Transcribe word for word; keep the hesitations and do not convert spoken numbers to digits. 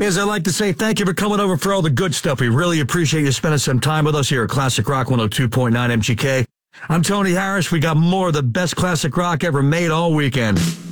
As I like to say, thank you for coming over for all the good stuff. We really appreciate you spending some time with us here at Classic Rock one oh two point nine M G K. I'm Tony Harris. We got more of the best classic rock ever made all weekend.